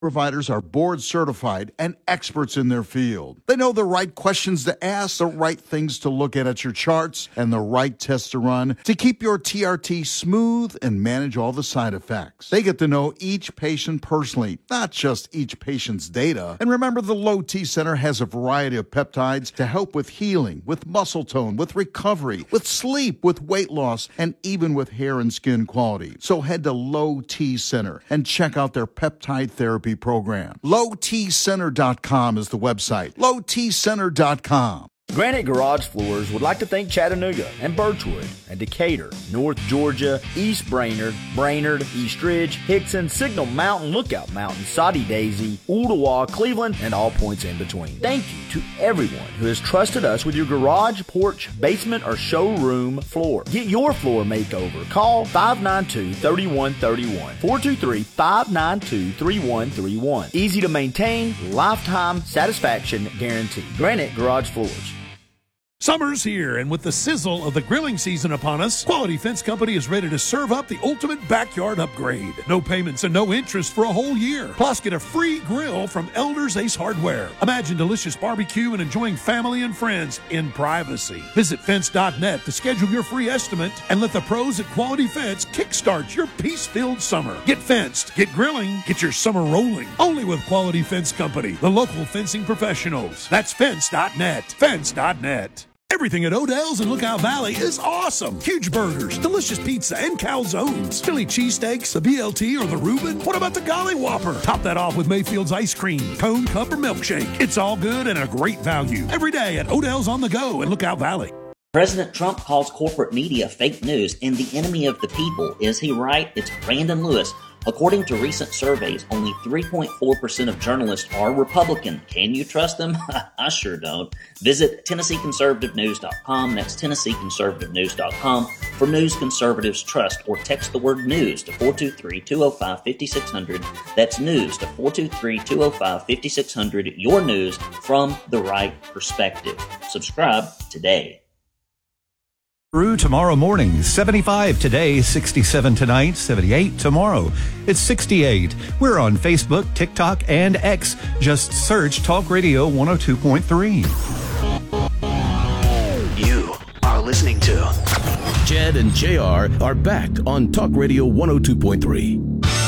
Providers are board certified and experts in their field. They know the right questions to ask, the right things to look at your charts, and the right tests to run to keep your TRT smooth and manage all the side effects. They get to know each patient personally, not just each patient's data. And remember, the Low T Center has a variety of peptides to help with healing, with muscle tone, with recovery, with sleep, with weight loss, and even with hair and skin quality. So head to Low T Center and check out their peptide therapy program. LowTCenter.com is the website. LowTCenter.com. Granite Garage Floors would like to thank Chattanooga and Birchwood and Decatur, North Georgia, East Brainerd, East Ridge, Hickson, Signal Mountain, Lookout Mountain, Soddy Daisy, Ooltewah, Cleveland, and all points in between. Thank you to everyone who has trusted us with your garage, porch, basement, or showroom floor. Get your floor makeover. Call 592-3131, 423-592-3131. Easy to maintain, lifetime satisfaction guarantee. Granite Garage Floors. Summer's here, and with the sizzle of the grilling season upon us, Quality Fence Company is ready to serve up the ultimate backyard upgrade. No payments and no interest for a whole year. Plus, get a free grill from Elders Ace Hardware. Imagine delicious barbecue and enjoying family and friends in privacy. Visit fence.net to schedule your free estimate and let the pros at Quality Fence kickstart your peace-filled summer. Get fenced, get grilling, get your summer rolling. Only with Quality Fence Company, the local fencing professionals. That's fence.net. Fence.net. Everything at Odell's in Lookout Valley is awesome. Huge burgers, delicious pizza, and calzones. Philly cheesesteaks, the BLT, or the Reuben. What about the Golly Whopper? Top that off with Mayfield's ice cream, cone, cup, or milkshake. It's all good and a great value. Every day at Odell's on the Go in Lookout Valley. President Trump calls corporate media fake news and the enemy of the people. Is he right? It's Brandon Lewis. According to recent surveys, only 3.4% of journalists are Republican. Can you trust them? I sure don't. Visit TennesseeConservativeNews.com. That's TennesseeConservativeNews.com for news conservatives trust, or text the word news to 423-205-5600. That's news to 423-205-5600. Your news from the right perspective. Subscribe today. Through tomorrow morning, 75 today, 67 tonight, 78 tomorrow. It's 68. We're on Facebook, TikTok, and X. Just search Talk Radio 102.3. You are listening to Jed and JR are back on Talk Radio 102.3.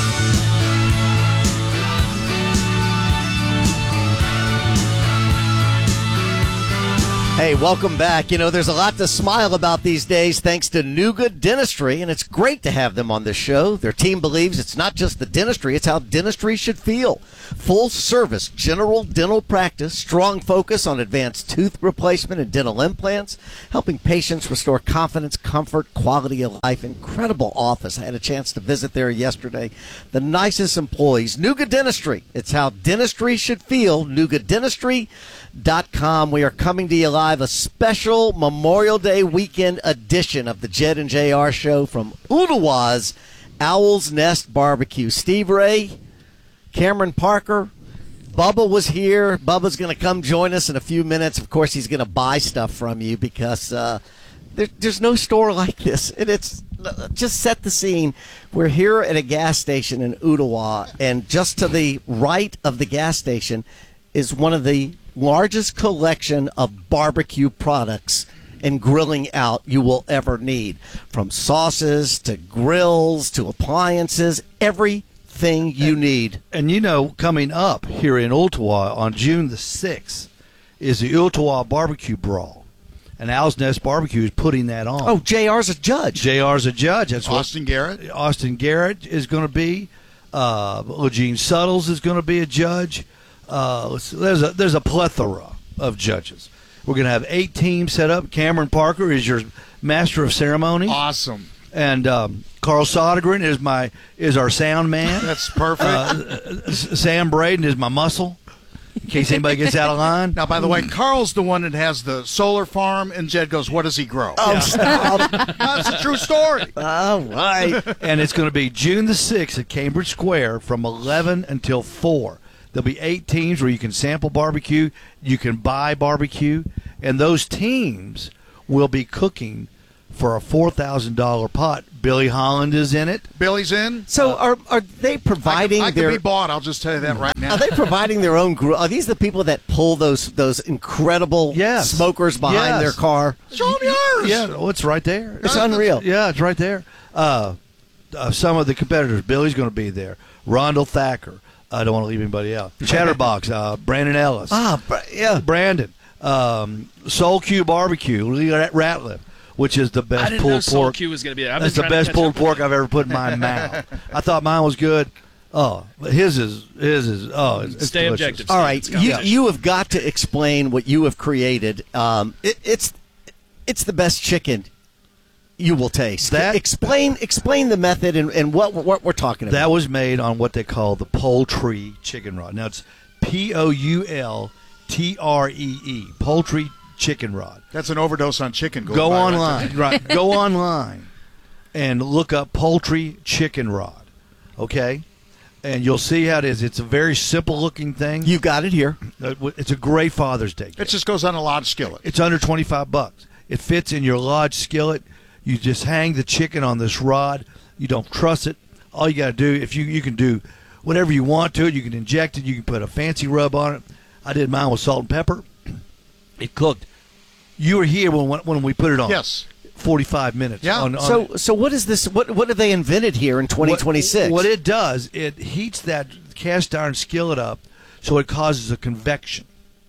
Hey, welcome back. You know, there's a lot to smile about these days thanks to New Good Dentistry, and it's great to have them on the show. Their team believes it's not just the dentistry, it's how dentistry should feel. Full service general dental practice, strong focus on advanced tooth replacement and dental implants, helping patients restore confidence, comfort, quality of life. Incredible office. I had a chance to visit there yesterday. The nicest employees. New Good Dentistry. It's how dentistry should feel. NewGoodDentistry.com. We are coming to you live, a special Memorial Day weekend edition of the Jed and JR show from Ooltewah's Owl's Nest Barbecue. Steve Ray, Cameron Parker, Bubba was here. Bubba's going to come join us in a few minutes. Of course, he's going to buy stuff from you because there's no store like this. And it's just set the scene. We're here at a gas station in Ooltewah, and just to the right of the gas station is one of the largest collection of barbecue products and grilling out you will ever need. From sauces to grills to appliances, everything you need. And you know, coming up here in Ooltewah on June the 6th is the Ooltewah Barbecue Brawl. And Owl's Nest Barbecue is putting that on. Oh, JR's a judge. JR's a judge. That's Austin Garrett. Austin Garrett is going to be. Legene Suttles is going to be a judge. There's a plethora of judges. We're going to have 8 teams set up. Cameron Parker is your master of ceremony. Awesome. And Carl Sodergren is our sound man. That's perfect. Sam Braden is my muscle, in case anybody gets out of line. Now, by the way, Carl's the one that has the solar farm, and Jed goes, what does he grow? Oh, stop. That's a true story. All right. And it's going to be June the 6th at Cambridge Square from 11 until 4. There'll be 8 teams where you can sample barbecue, you can buy barbecue, and those teams will be cooking for a $4,000 pot. Billy Holland is in it. Billy's in. So are they providing I their? could be bought. I'll just tell you that right now. Are they providing their own grill? Are these the people that pull those incredible Yes. smokers behind Yes. their car? Show 'em yours. Yeah, well, it's right there. It's unreal. Yeah, it's right there. Some of the competitors. Billy's going to be there. Rondell Thacker. I don't want to leave anybody out. Chatterbox. Brandon Ellis. Yeah. Brandon. Soul Q Barbecue. Lee Ratliff, which is the I best didn't know pulled Soul pork. Q was going to be there. That's the best pulled pork I've ever put in my mouth. I thought mine was good. Oh, his is. It's Stay delicious. objective. All right, Steve. It's you have got to explain what you have created. It's the best chicken you will taste. That- explain the method and what we're talking about. That was made on what they call the poultry chicken rod. Now it's POULTREE, poultry chicken rod. That's an overdose on chicken. Go by right online, there. right? Go online and look up poultry chicken rod, okay? And you'll see how it is. It's a very simple looking thing. You got it here. It's a great Father's Day gift. It just goes on a lodge skillet. It's under $25. It fits in your lodge skillet. You just hang the chicken on this rod. You don't truss it. All you got to do, if you can do whatever you want to it. You can inject it. You can put a fancy rub on it. I did mine with salt and pepper. It cooked. You were here when we put it on. Yes. 45 minutes. Yeah. So what is this? What have they invented here in 2026? What it does, it heats that cast iron skillet up so it causes a convection.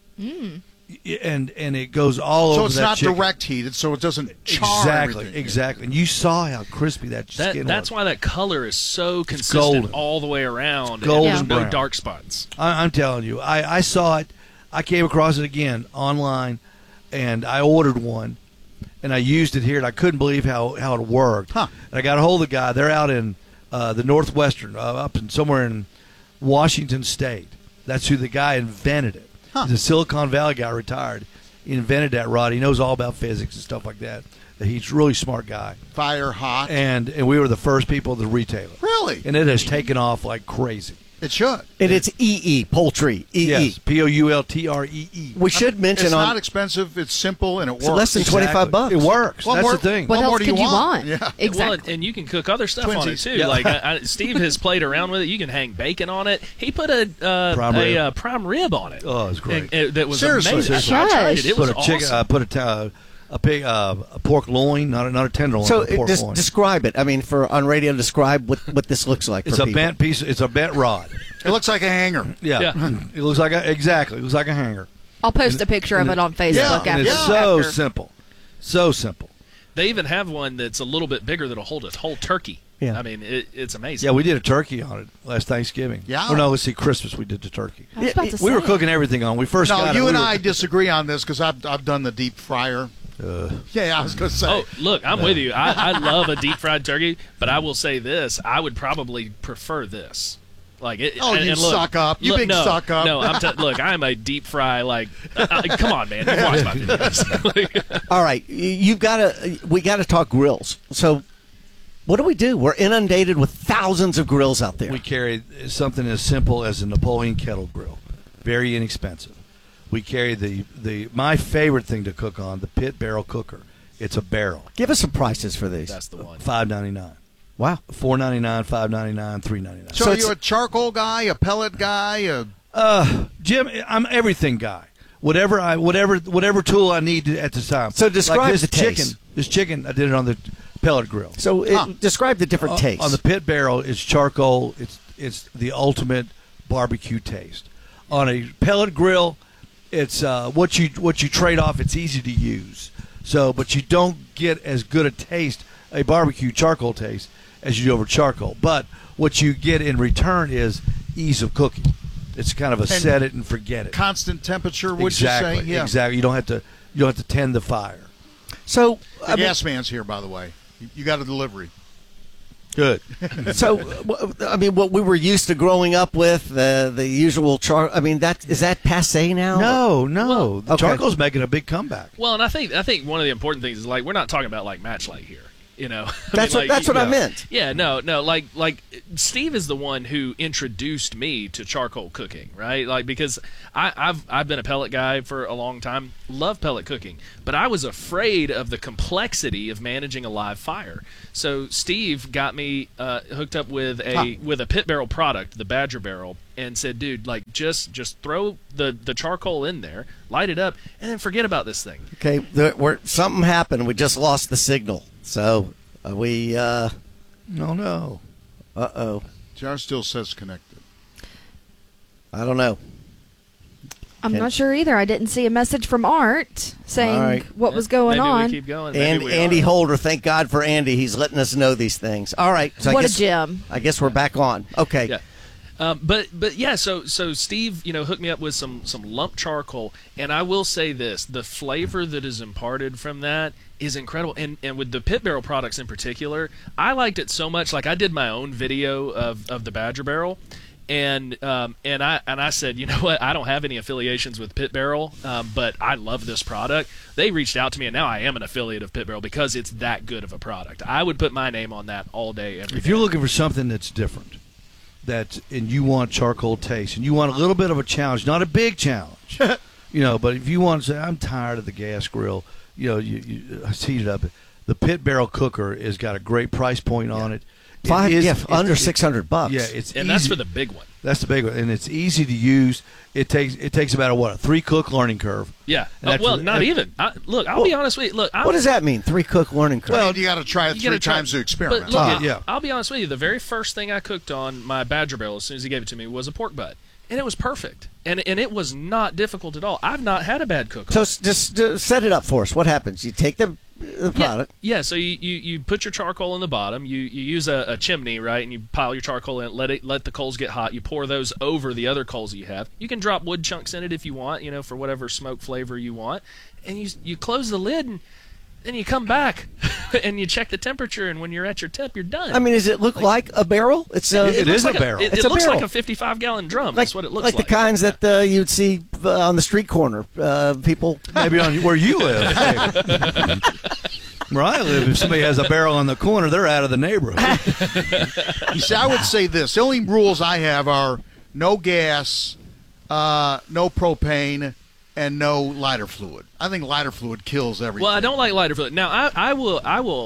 And it goes all over So it's that not chicken. direct heated, so it doesn't char Exactly, everything. exactly. And you saw how crispy that skin That's was. why that color is so consistent golden. all the way around. Golden and there's no brown. dark spots. I'm telling you, I saw it. I came across it again online, and I ordered one, and I used it here, and I couldn't believe how it worked. Huh. And I got a hold of the guy. They're out in the Northwestern, up in somewhere in Washington State. That's who the guy invented it. He's a Silicon Valley guy, retired. He invented that rod. He knows all about physics and stuff like that. He's a really smart guy. Fire hot. And we were the first people to retail it. Really? And it has taken off like crazy. It should. And it's poultry. Yes, POULTREE. We should mention It's on not expensive. It's simple and it works. so less than $25. It works. Well, That's more- the thing. What What else more do could you you want? want? Yeah. Exactly. Well, and you can cook other stuff on it Twinsies. too. Yeah. Like Steve has played around with it. You can hang bacon on it. He put a prime rib on it. Oh, it was great. And that was Seriously. amazing. Seriously. I tried it. It was Put a chicken, awesome. put a pig, a pork loin, not a tenderloin. So but a pork loin. describe it. I mean, for on radio, describe what this looks like. It's for a people. bent piece. It's a bent rod. It looks like a hanger. Yeah, Yeah. It looks like exactly. It looks like a hanger. I'll post a picture of it on Facebook Yeah, And after. it's so after. simple, so simple. They even have one that's a little bit bigger that'll hold a whole turkey. Yeah. I mean, it's amazing. Yeah, we did a turkey on it last Thanksgiving. Yeah. Oh no, let's see, Christmas we did the turkey. I was about to We were say. cooking everything on. We first No, got it. you we and were- I disagree on this because I've done the deep fryer. Yeah, I was going to say. Oh, look, I'm with you. I love a deep fried turkey, but I will say this: I would probably prefer this. Like it. Oh, and you look, suck up. You look, big no, suck up. No, look, I'm a deep fry. Like, come on, man, you watch my videos. All right, we got to talk grills. So, what do? We're inundated with thousands of grills out there. We carry something as simple as a Napoleon kettle grill, very inexpensive. We carry my favorite thing to cook on, the Pit Barrel Cooker. It's a barrel. Give us some prices for these. That's the one. $5.99. Wow. $4.99, $5.99, $3.99. So, so are it's- you a charcoal guy, a pellet guy? Jim, I'm everything guy. Whatever tool I need at the time. So describe like this the taste. chicken. This chicken, I did it on the pellet grill. So describe the different tastes. On the Pit Barrel, it's charcoal. It's the ultimate barbecue taste. On a pellet grill, it's what you trade off. It's easy to use. So, but you don't get as good a taste, a barbecue charcoal taste, as you do over charcoal. But what you get in return is ease of cooking. It's kind of a set it and forget it. Constant temperature, would Exactly. you say? Yeah. Exactly. You don't have to tend the fire. so The gas man's here, by the way. You got a delivery. Good. what we were used to growing up with, the usual char. I mean, is that passe now? No. Okay. Charcoal's making a big comeback. Well, and I think one of the important things is like we're not talking about like Match Light here. You know, That's what I meant. Yeah, no, like Steve is the one who introduced me to charcoal cooking, right? Like, because I've been a pellet guy for a long time, love pellet cooking, but I was afraid of the complexity of managing a live fire. So Steve got me hooked up with a pit barrel product, the Badger Barrel, and said, dude, like just throw the charcoal in there, light it up, and then forget about this thing. Okay, something happened. We just lost the signal. So we. No. Uh-oh. JR still says connected. I don't know. I'm not sure either. I didn't see a message from Art saying what was going on. Maybe we keep going. Andy Holder, thank God for Andy. He's letting us know these things. All right. So what a gem. I guess we're back on. Okay. Yeah. But yeah, so Steve, hooked me up with some lump charcoal, and I will say this: the flavor that is imparted from that is incredible. And with the pit barrel products in particular, I liked it so much. Like, I did my own video of the Badger Barrel, and I said, you know what? I don't have any affiliations with Pit Barrel, but I love this product. They reached out to me, and now I am an affiliate of Pit Barrel because it's that good of a product. I would put my name on that all day, every day. If you're looking for something that's different, and you want charcoal taste, and you want a little bit of a challenge, not a big challenge, but if you want to say, I'm tired of the gas grill, you heat it up. The Pit Barrel cooker has got a great price point on it. Under $600. Yeah, it's and easy. that's for the big one. That's the big one, and it's easy to use. It takes about a 3-cook learning curve. Yeah. Not even. I'll be honest with you. Look, what does that mean? 3-cook learning curve. Well, you got to try it 3 times to experiment. But look, I'll be honest with you. The very first thing I cooked on my Badger Barrel, as soon as he gave it to me, was a pork butt, and it was perfect. And it was not difficult at all. I've not had a bad cook. So just set it up for us. What happens? You take the product. Yeah. So you put your charcoal in the bottom. You use a chimney, right, and you pile your charcoal in. Let the coals get hot. You pour those over the other coals that you have. You can drop wood chunks in it if you want, for whatever smoke flavor you want. And you close the lid, and then you come back and you check the temperature. And when you're at your temp, you're done. I mean, does it look like a barrel? It is a barrel. It looks like a 55-gallon drum. That's what it looks like. Like the kinds that you'd see on the street corner. People maybe on where you live. Where I live, if somebody has a barrel on the corner, they're out of the neighborhood. You see, I would say this. The only rules I have are no gas, no propane, and no lighter fluid. I think lighter fluid kills everything. Well, I don't like lighter fluid. Now, I will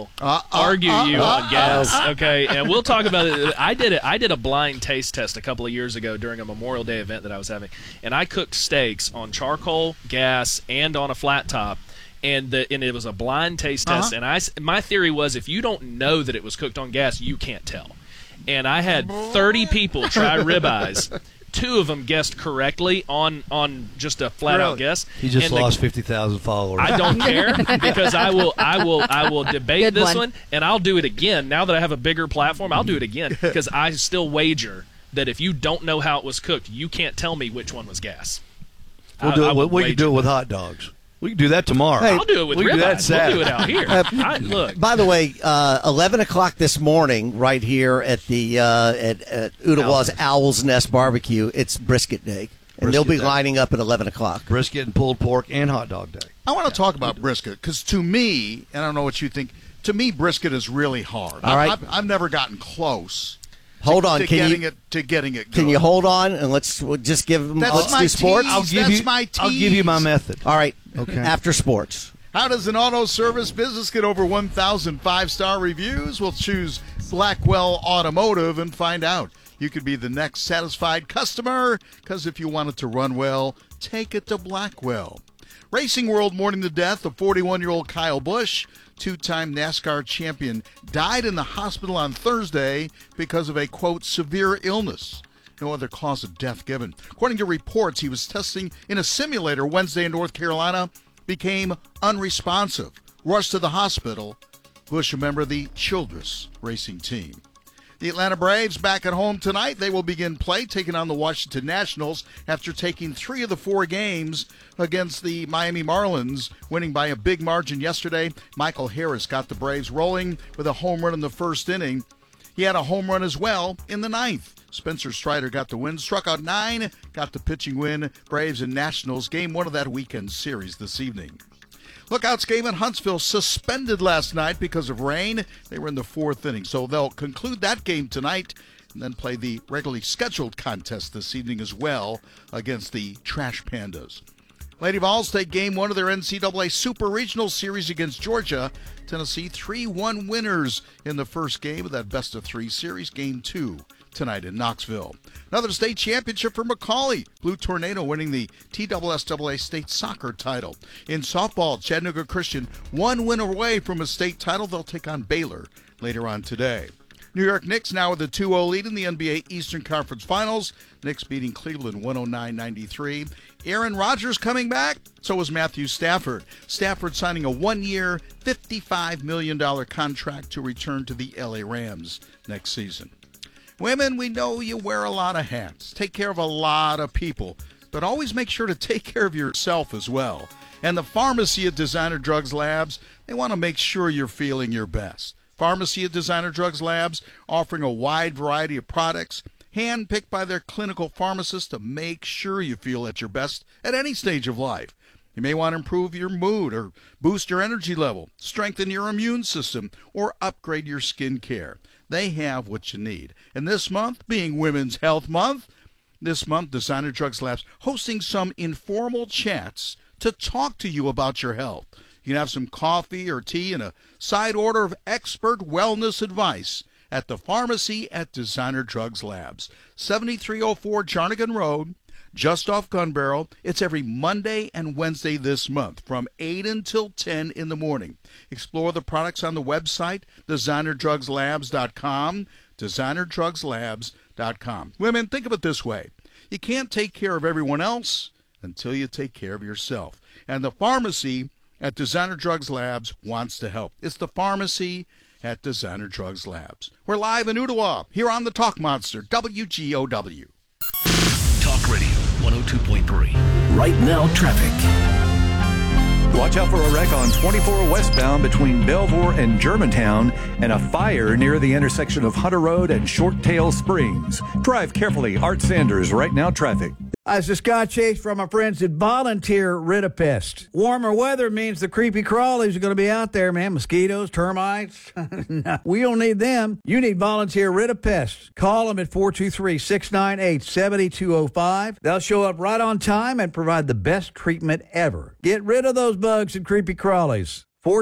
argue you on gas, okay? And we'll talk about it. I did a blind taste test a couple of years ago during a Memorial Day event that I was having, and I cooked steaks on charcoal, gas, and on a flat top. And it was a blind taste test, and my theory was if you don't know that it was cooked on gas, you can't tell. And I had 30 people try ribeyes. 2 of them guessed correctly on just a flat out guess. He just lost 50,000 followers. I don't care because I will debate this one, and I'll do it again. Now that I have a bigger platform, I'll do it again because I still wager that if you don't know how it was cooked, you can't tell me which one was gas. We can do it with hot dogs. We can do that tomorrow. I'll do it with ribeyes. We'll do it out here. Look. By the way, 11 o'clock this morning, right here at the at Ooltewah's Owl's Nest Barbecue, it's brisket day. And they'll be lining up at 11 o'clock. Brisket and pulled pork and hot dog day. I want to talk about brisket because to me, and I don't know what you think, to me brisket is really hard. All right. I've never gotten close. Hold on, to getting it good. Can you hold on and let's just give them? Let's do sports. I'll give you my method. All right. Okay. After sports. How does an auto service business get over 1,000 5-star reviews? We'll choose Blackwell Automotive and find out. You could be the next satisfied customer because if you want it to run well, take it to Blackwell. Racing World mourning the death of 41-year-old Kyle Busch. 2-time NASCAR champion died in the hospital on Thursday because of a, quote, severe illness. No other cause of death given. According to reports, he was testing in a simulator Wednesday in North Carolina, became unresponsive, rushed to the hospital. Busch, a member of the Childress racing team. The Atlanta Braves back at home tonight. They will begin play, taking on the Washington Nationals after taking 3 of the 4 games against the Miami Marlins, winning by a big margin yesterday. Michael Harris got the Braves rolling with a home run in the first inning. He had a home run as well in the 9th. Spencer Strider got the win, struck out 9, got the pitching win. Braves and Nationals, game 1 of that weekend series this evening. Lookouts game in Huntsville suspended last night because of rain. They were in the fourth inning, so they'll conclude that game tonight and then play the regularly scheduled contest this evening as well against the Trash Pandas. Lady Vols take game one of their NCAA Super Regional Series against Georgia. Tennessee 3-1 winners in the first game of that best-of-3 series, game 2 tonight in Knoxville. Another state championship for McCallie. Blue Tornado winning the TSSAA state soccer title. In softball, Chattanooga Christian 1 win away from a state title. They'll take on Baylor later on today. New York Knicks now with a 2-0 lead in the NBA Eastern Conference Finals. Knicks beating Cleveland 109-93. Aaron Rodgers coming back. So is Matthew Stafford. Stafford signing a 1-year, $55 million contract to return to the LA Rams next season. Women, we know you wear a lot of hats, take care of a lot of people, but always make sure to take care of yourself as well. And the pharmacy at Designer Drugs Labs, they want to make sure you're feeling your best. Pharmacy at Designer Drugs Labs offering a wide variety of products, hand-picked by their clinical pharmacists to make sure you feel at your best at any stage of life. You may want to improve your mood or boost your energy level, strengthen your immune system, or upgrade your skin care. They have what you need. And this month, being Women's Health Month, this month Designer Drugs Labs hosting some informal chats to talk to you about your health. You can have some coffee or tea and a side order of expert wellness advice at the pharmacy at Designer Drugs Labs, 7304 Jarnigan Road, just off Gun Barrel. It's every Monday and Wednesday this month from 8 until 10 in the morning. Explore the products on the website, designerdrugslabs.com, designerdrugslabs.com. Women, think of it this way. You can't take care of everyone else until you take care of yourself. And the pharmacy at Designer Drugs Labs wants to help. It's the pharmacy at Designer Drugs Labs. We're live in Ottawa, here on the Talk Monster, WGOW. Talk Radio 102.3. Right now, traffic. Watch out for a wreck on 24 westbound between Belvoir and Germantown and a fire near the intersection of Hunter Road and Shorttail Springs. Drive carefully. Art Sanders, Right Now Traffic. This is Scott Chase from our friends at Volunteer Rid-A-Pest. Warmer weather means the creepy crawlies are going to be out there, man. Mosquitoes, termites. No, we don't need them. You need Volunteer Rid-A-Pest. Call them at 423-698-7205. They'll show up right on time and provide the best treatment ever. Get rid of those bugs and creepy crawlies.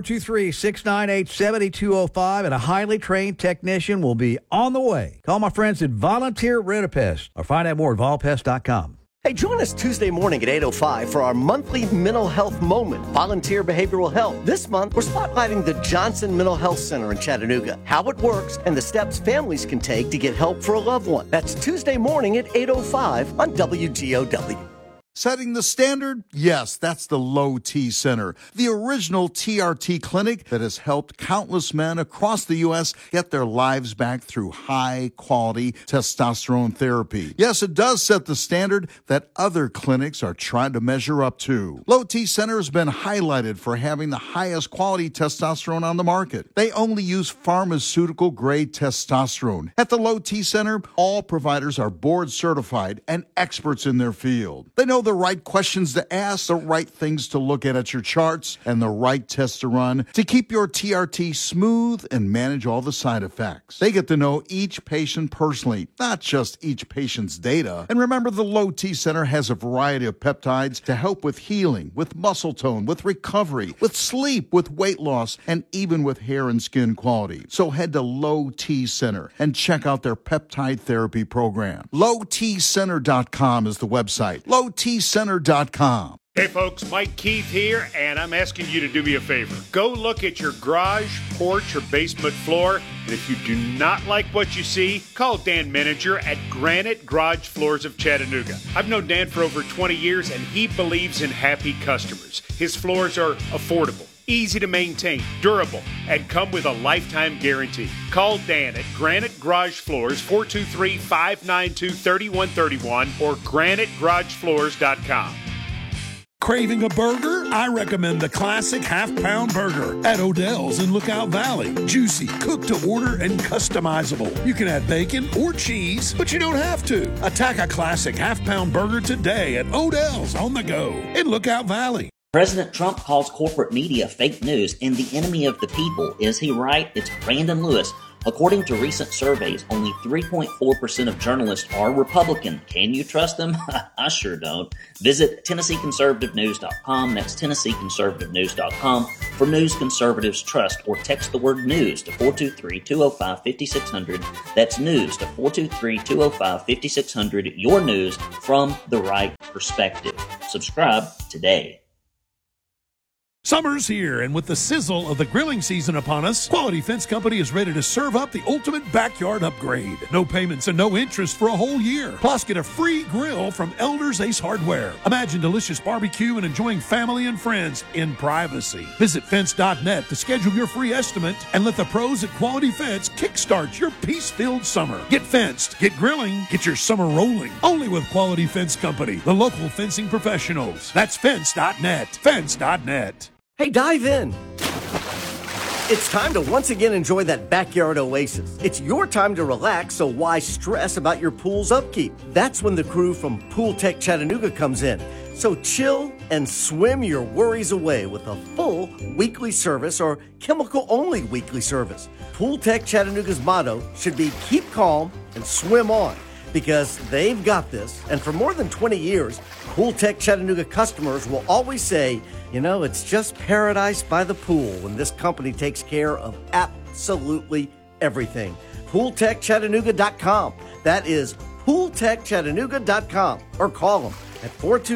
423-698-7205, and a highly trained technician will be on the way. Call my friends at Volunteer Rid-A-Pest or find out more at volpest.com. Hey, join us Tuesday morning at 8:05 for our monthly mental health moment, Volunteer Behavioral Health. This month, we're spotlighting the Johnson Mental Health Center in Chattanooga, how it works, and the steps families can take to get help for a loved one. That's Tuesday morning at 8:05 on WGOW. Setting the standard? Yes, that's the Low T Center, the original TRT clinic that has helped countless men across the U.S. get their lives back through high-quality testosterone therapy. Yes, it does set the standard that other clinics are trying to measure up to. Low T Center has been highlighted for having the highest quality testosterone on the market. They only use pharmaceutical-grade testosterone. At the Low T Center, all providers are board-certified and experts in their field. They know the right questions to ask, the right things to look at your charts, and the right tests to run to keep your TRT smooth and manage all the side effects. They get to know each patient personally, not just each patient's data. And remember, the Low T Center has a variety of peptides to help with healing, with muscle tone, with recovery, with sleep, with weight loss, and even with hair and skin quality. So head to Low T Center and check out their peptide therapy program. LowTCenter.com is the website. LowTCenter.com. Hey folks, Mike Keith here, and I'm asking you to do me a favor. Go look at your garage, porch, or basement floor, and if you do not like what you see, call Dan Meninger at Granite Garage Floors of Chattanooga. I've known Dan for over 20 years, and he believes in happy customers. His floors are affordable, easy to maintain, durable, and come with a lifetime guarantee. Call Dan at Granite Garage Floors, 423-592-3131 or granitegaragefloors.com. Craving a burger? I recommend the classic half-pound burger at Odell's in Lookout Valley. Juicy, cooked to order, and customizable. You can add bacon or cheese, but you don't have to. Attack a classic half-pound burger today at Odell's on the go in Lookout Valley. President Trump calls corporate media fake news and the enemy of the people. Is he right? It's Brandon Lewis. According to recent surveys, only 3.4% of journalists are Republican. Can you trust them? I sure don't. Visit TennesseeConservativeNews.com. That's TennesseeConservativeNews.com for news conservatives trust, or text the word news to 423-205-5600. That's news to 423-205-5600. Your news from the right perspective. Subscribe today. Summer's here, and with the sizzle of the grilling season upon us, Quality Fence Company is ready to serve up the ultimate backyard upgrade. No payments and no interest for a whole year. Plus, get a free grill from Elders Ace Hardware. Imagine delicious barbecue and enjoying family and friends in privacy. Visit fence.net to schedule your free estimate and let the pros at Quality Fence kickstart your peace-filled summer. Get fenced, get grilling, get your summer rolling. Only with Quality Fence Company, the local fencing professionals. That's fence.net. Fence.net. Hey, dive in. It's time to once again enjoy that backyard oasis. It's your time to relax, so why stress about your pool's upkeep? That's when the crew from Pool Tech Chattanooga comes in. So chill and swim your worries away with a full weekly service or chemical-only weekly service. Pool Tech Chattanooga's motto should be keep calm and swim on, because they've got this. And for more than 20 years, Pool Tech Chattanooga customers will always say, you know, it's just paradise by the pool when this company takes care of absolutely everything. PoolTechChattanooga.com. That is PoolTechChattanooga.com. Or call them at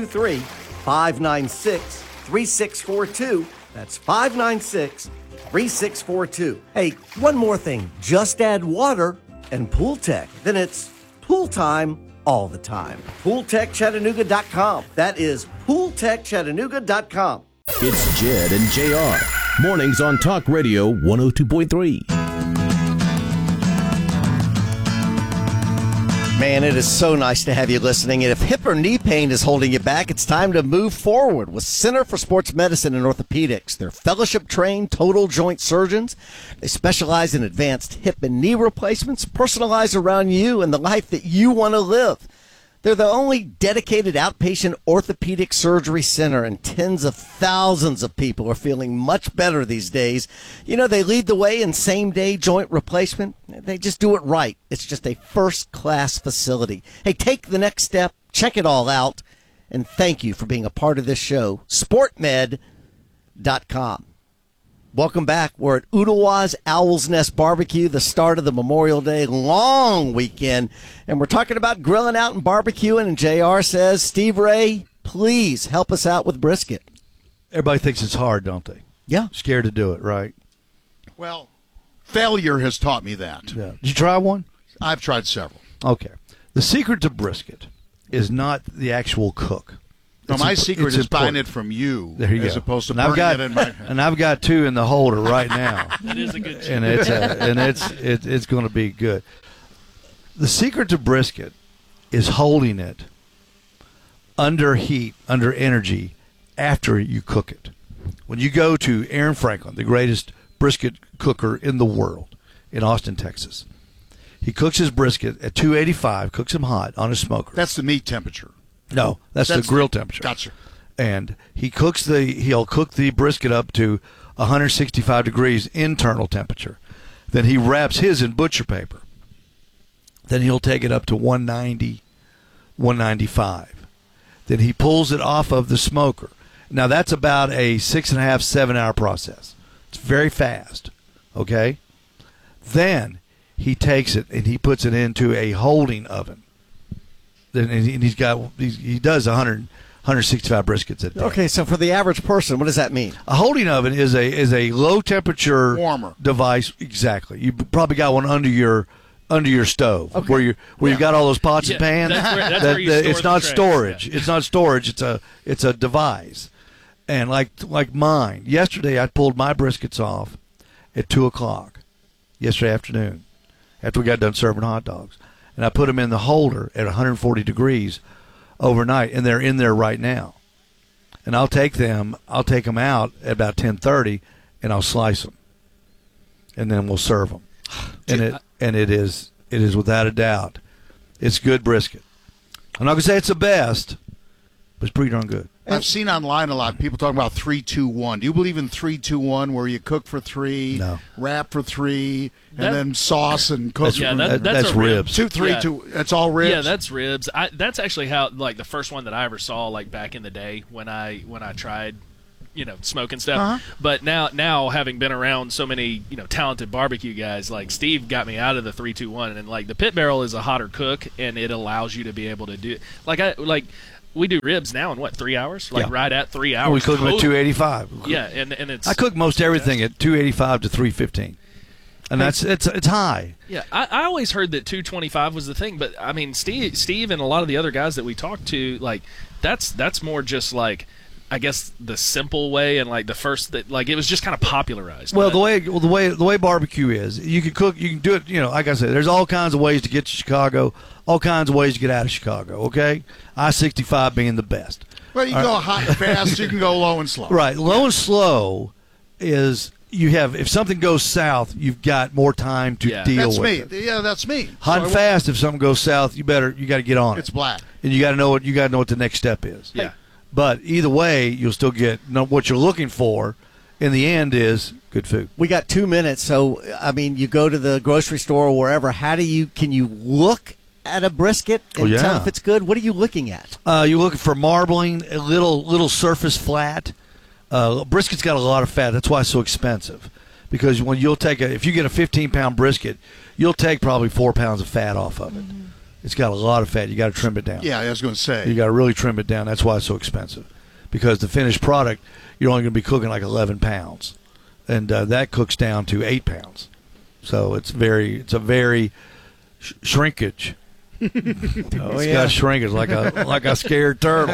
423-596-3642. That's 596-3642. Hey, one more thing. Just add water and Pool Tech. Then it's pool time all the time. PoolTechChattanooga.com. That is PoolTechChattanooga.com. It's Jed and JR. Mornings on Talk Radio 102.3. Man, it is so nice to have you listening. And if hip or knee pain is holding you back, it's time to move forward with Center for Sports Medicine and Orthopedics. They're fellowship-trained total joint surgeons. They specialize in advanced hip and knee replacements, personalized around you and the life that you want to live. They're the only dedicated outpatient orthopedic surgery center, and tens of thousands of people are feeling much better these days. You know, they lead the way in same-day joint replacement. They just do it right. It's just a first-class facility. Hey, take the next step, check it all out, and thank you for being a part of this show. SportMed.com. Welcome back. We're at Ooltewah's Owl's Nest Barbecue, the start of the Memorial Day long weekend. And we're talking about grilling out and barbecuing. And JR says, Steve Ray, please help us out with brisket. Everybody thinks it's hard, don't they? Yeah. Scared to do it, right? Well, failure has taught me that. Yeah. Did you try one? I've tried several. Okay. The secret to brisket is not the actual cook. No, my secret is buying it from you, there you as go. opposed to and I've got, burning it in my. And I've got two in the holder right now. That is a good. And it's going to be good. The secret to brisket is holding it under heat, under energy, after you cook it. When you go to Aaron Franklin, the greatest brisket cooker in the world, in Austin, Texas, he cooks his brisket at 285, cooks him hot on a smoker. That's the meat temperature. No, that's the grill temperature. Gotcha. And he'll cook the brisket up to 165 degrees internal temperature. Then he wraps his in butcher paper. Then he'll take it up to 190, 195. Then he pulls it off of the smoker. Now that's about a 6.5, 7 hour process. It's very fast. Okay? Then he takes it and he puts it into a holding oven. And he does 165 briskets a day. Okay, so for the average person, what does that mean? A holding oven is a low temperature warmer device. Exactly. You probably got one under your stove, okay, where you got all those pots and pans. That's where you store it's not the storage. Yeah. It's not storage. It's a device. And like mine, yesterday I pulled my briskets off at 2:00 yesterday afternoon, after we got done serving hot dogs. And I put them in the holder at 140 degrees overnight, and they're in there right now. And I'll take them out at about 10:30, and I'll slice them, and then we'll serve them. And it is without a doubt, it's good brisket. I'm not gonna say it's the best, but it's pretty darn good. I've seen online a lot people talking about 3-2-1. Do you believe in 3-2-1, where you cook for 3, wrap for 3, and then sauce and cook? That's ribs. 2-3-2. That's all ribs. Yeah, that's ribs. That's actually how the first one that I ever saw back in the day when I tried. Smoking stuff. But now having been around so many, talented barbecue guys, like Steve got me out of the 3-2-1, and the pit barrel is a hotter cook, and it allows you to be able to do it. We do ribs now in 3 hours? Right at 3 hours. We cook them at 285. Yeah, and it's. I cook most everything at 285 to 315. And it's high. Yeah, I always heard that 225 was the thing, but I mean Steve and a lot of the other guys that we talked to, that's more just I guess the simple way, and the first that it was just kind of popularized. Well, the way barbecue is, you can cook, you can do it. Like I said, there's all kinds of ways to get to Chicago, all kinds of ways to get out of Chicago. Okay, I-65 being the best. Well, you can go hot and fast. You can go low and slow. Right, low and slow is if something goes south, you've got more time to deal with it. Yeah, that's me. Hot and fast. If something goes south, you got to get on it. It's black, and you got to know what the next step is. Yeah. But either way, you'll still get what you're looking for. In the end, is good food. We got 2 minutes, so I mean, you go to the grocery store or wherever. Can you look at a brisket and tell if it's good? What are you looking at? You're looking for marbling, a little surface flat. Brisket's got a lot of fat. That's why it's so expensive. Because if you get a 15-pound brisket, you'll take probably 4 pounds of fat off of it. It's got a lot of fat. You got to trim it down. Yeah, I was going to say. You got to really trim it down. That's why it's so expensive. Because the finished product, you're only going to be cooking 11 pounds. And that cooks down to 8 pounds. So it's a very shrinkage. It's got shrinkage like a scared turtle.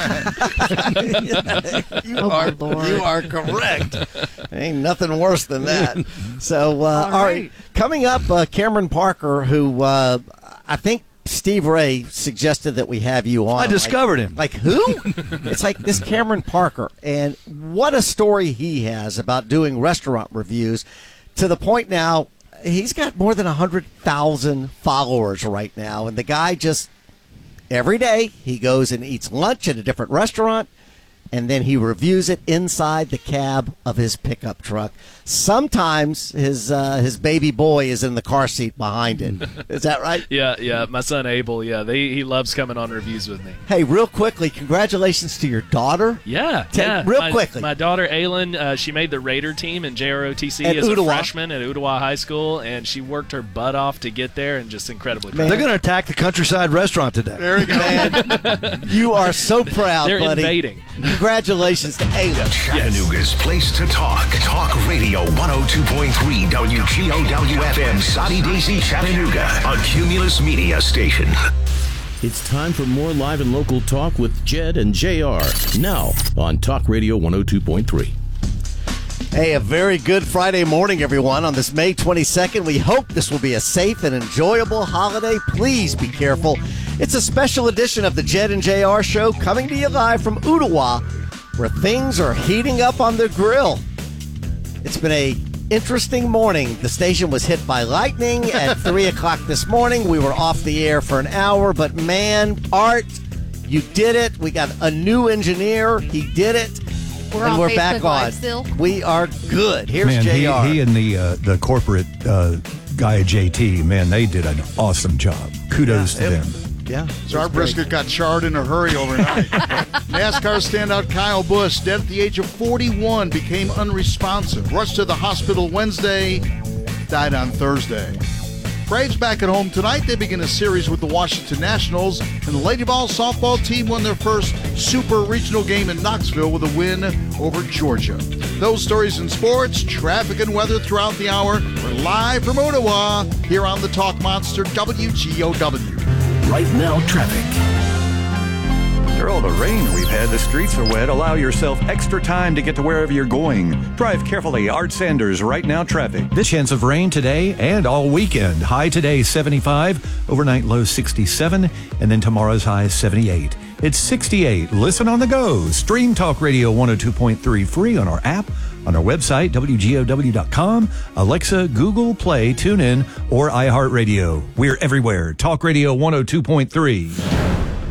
You are correct. Ain't nothing worse than that. So, all right. Coming up, Cameron Parker, who I think Steve Ray suggested that we have you on. I discovered him. Who? It's this Cameron Parker. And what a story he has about doing restaurant reviews, to the point now he's got more than 100,000 followers right now. And the guy just, every day, he goes and eats lunch at a different restaurant, and then he reviews it inside the cab of his pickup truck. Sometimes his baby boy is in the car seat behind it. Is that right? Yeah. My son Abel, he loves coming on reviews with me. Hey, real quickly, congratulations to your daughter. Yeah. Real quickly. My daughter Aylin, she made the Raider team in JROTC as a freshman at Ooltewah High School, and she worked her butt off to get there, and just incredibly proud. They're going to attack the Countryside Restaurant today. There you go. Man, you are so proud, They're buddy. invading. Congratulations to Aylin. Chattanooga's place to talk. Talk Radio 102.3 WGOW-FM, Soddy Daisy, Chattanooga, a Cumulus Media station. It's time for more live and local talk with Jed and JR. Now on Talk Radio 102.3. Hey, a very good Friday morning, everyone. On this May 22nd, we hope this will be a safe and enjoyable holiday. Please be careful. It's a special edition of the Jed and JR Show, coming to you live from Ooltewah, where things are heating up on the grill. It's been a interesting morning. The station was hit by lightning at 3 o'clock this morning. We were off the air for an hour, but man, Art, you did it. We got a new engineer. He did it. We're We're back on. Still. We are good. Here's JR. He and the corporate guy at JT, man, they did an awesome job. Kudos to them. Yeah. So our brisket got charred in a hurry overnight. NASCAR standout Kyle Busch, dead at the age of 41, became unresponsive. Rushed to the hospital Wednesday, died on Thursday. Braves back at home tonight. They begin a series with the Washington Nationals, and the Lady Ball softball team won their first super regional game in Knoxville with a win over Georgia. Those stories in sports, traffic, and weather throughout the hour. We're live from Ooltewah here on the Talk Monster WGOW. Right now, traffic. After all the rain we've had, the streets are wet. Allow yourself extra time to get to wherever you're going. Drive carefully. Art Sanders, Right Now Traffic. This chance of rain today and all weekend. High today, 75. Overnight low, 67. And then tomorrow's high, 78. It's 68. Listen on the go. Stream Talk Radio 102.3 free on our app, on our website, WGOW.com, Alexa, Google Play, TuneIn, or iHeartRadio. We're everywhere. Talk Radio 102.3.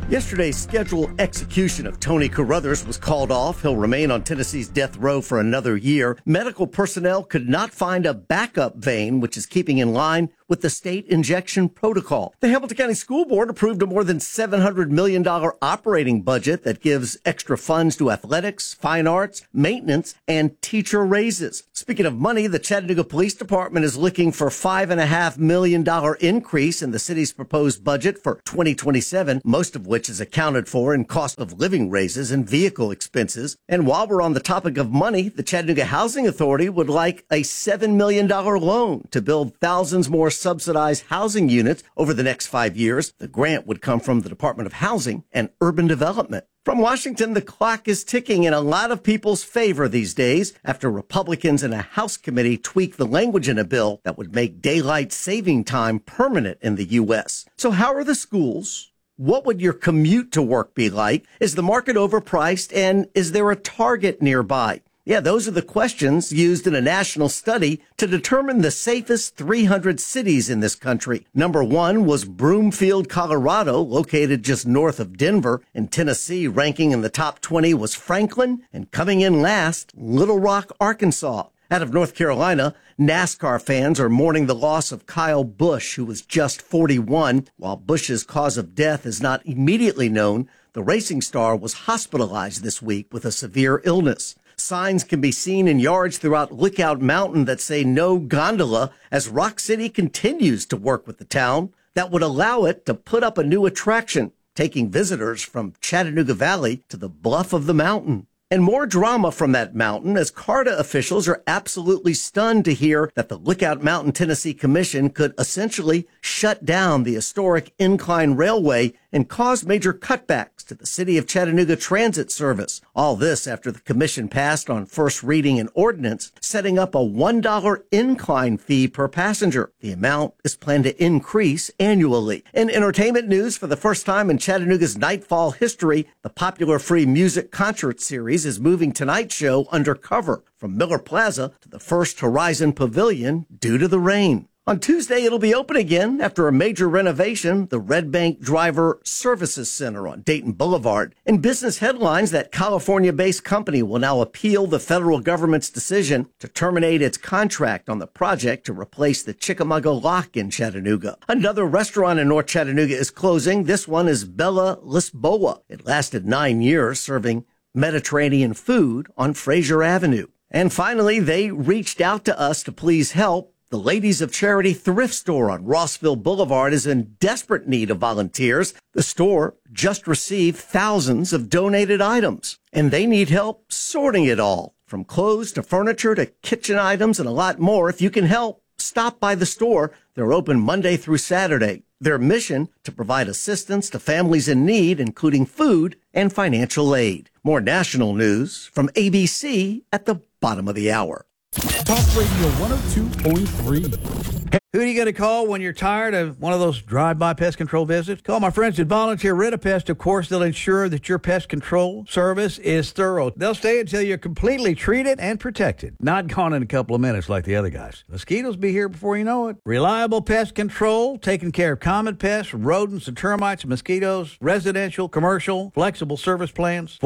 Yesterday's scheduled execution of Tony Carruthers was called off. He'll remain on Tennessee's death row for another year. Medical personnel could not find a backup vein, which is keeping in line with the state injection protocol. The Hamilton County School Board approved a more than $700 million operating budget that gives extra funds to athletics, fine arts, maintenance, and teacher raises. Speaking of money, the Chattanooga Police Department is looking for $5.5 million increase in the city's proposed budget for 2027, most of which is accounted for in cost of living raises and vehicle expenses. And while we're on the topic of money, the Chattanooga Housing Authority would like a $7 million loan to build thousands more subsidized housing units over the next 5 years. The grant would come from the Department of Housing and Urban Development. From Washington, the clock is ticking in a lot of people's favor these days after Republicans in a House committee tweaked the language in a bill that would make daylight saving time permanent in the U.S. So how are the schools? What would your commute to work be like? Is the market overpriced, and is there a Target nearby? Yeah, those are the questions used in a national study to determine the safest 300 cities in this country. Number 1 was Broomfield, Colorado, located just north of Denver. In Tennessee, ranking in the top 20 was Franklin, and coming in last, Little Rock, Arkansas. Out of North Carolina, NASCAR fans are mourning the loss of Kyle Busch, who was just 41. While Busch's cause of death is not immediately known, the racing star was hospitalized this week with a severe illness. Signs can be seen in yards throughout Lookout Mountain that say no gondola as Rock City continues to work with the town that would allow it to put up a new attraction, taking visitors from Chattanooga Valley to the bluff of the mountain. And more drama from that mountain as CARTA officials are absolutely stunned to hear that the Lookout Mountain, Tennessee Commission could essentially shut down the historic Incline Railway and cause major cutbacks to the City of Chattanooga transit service. All this after the commission passed on first reading an ordinance setting up a $1 incline fee per passenger. The amount is planned to increase annually. In entertainment news, for the first time in Chattanooga's Nightfall history, the popular free music concert series is moving tonight's show undercover from Miller Plaza to the First Horizon Pavilion due to the rain. On Tuesday, it'll be open again after a major renovation, the Red Bank Driver Services Center on Dayton Boulevard. In business headlines, that California-based company will now appeal the federal government's decision to terminate its contract on the project to replace the Chickamauga Lock in Chattanooga. Another restaurant in North Chattanooga is closing. This one is Bella Lisboa. It lasted 9 years, serving Mediterranean food on Fraser Avenue. And finally, they reached out to us to please help. The Ladies of Charity thrift store on Rossville Boulevard is in desperate need of volunteers. The store just received thousands of donated items, and they need help sorting it all, from clothes to furniture to kitchen items and a lot more. If you can help, stop by the store. They're open Monday through Saturday. Their mission to provide assistance to families in need, including food and financial aid. More national news from ABC at the bottom of the hour. Talk Radio 102.3. Who do you get to call when you're tired of one of those drive-by pest control visits? Call my friends at Volunteer Ritapest. Of course, they'll ensure that your pest control service is thorough. They'll stay until you're completely treated and protected. Not gone in a couple of minutes like the other guys. Mosquitoes be here before you know it. Reliable pest control, taking care of common pests, rodents and termites and mosquitoes, residential, commercial, flexible service plans.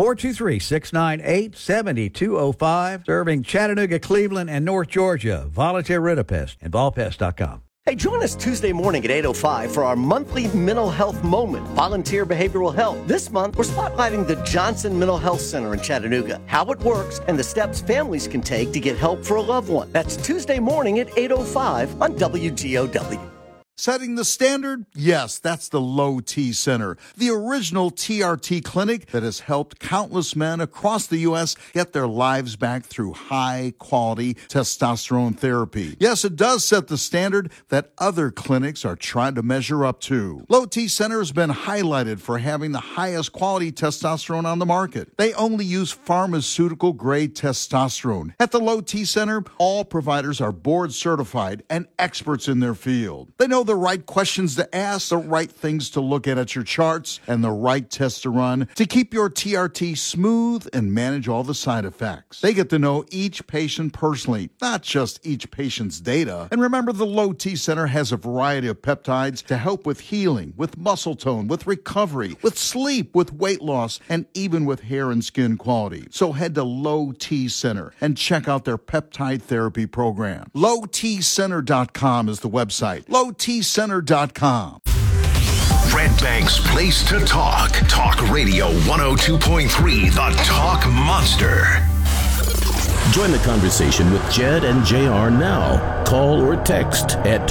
423-698-7205. Serving Chattanooga, Cleveland, and North Georgia. Volunteer Ritapest and volpest.com. Hey, join us Tuesday morning at 8:05 for our monthly mental health moment, Volunteer Behavioral Health. This month, we're spotlighting the Johnson Mental Health Center in Chattanooga, how it works, and the steps families can take to get help for a loved one. That's Tuesday morning at 8:05 on WGOW. Setting the standard? Yes, that's the Low T Center, the original TRT clinic that has helped countless men across the U.S. get their lives back through high-quality testosterone therapy. Yes, it does set the standard that other clinics are trying to measure up to. Low T Center has been highlighted for having the highest quality testosterone on the market. They only use pharmaceutical-grade testosterone. At the Low T Center, all providers are board-certified and experts in their field. They know the right questions to ask, the right things to look at your charts, and the right tests to run to keep your TRT smooth and manage all the side effects. They get to know each patient personally, not just each patient's data. And remember, the Low T Center has a variety of peptides to help with healing, with muscle tone, with recovery, with sleep, with weight loss, and even with hair and skin quality. So head to Low T Center and check out their peptide therapy program. LowTCenter.com is the website. LowTCenter.com. Red Bank's place to talk. Talk Radio 102.3, the Talk Monster. Join the conversation with Jed and JR now. Call or text at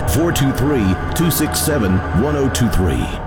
423-267-1023.